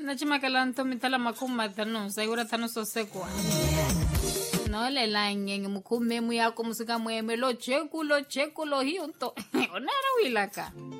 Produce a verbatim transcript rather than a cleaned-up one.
na chima kalanto mitala makuma tano sayura tano sosekwa no le la ngenge mukume mu yako musika mweme lo cheku lo cheku lo hiyo to onara wilaka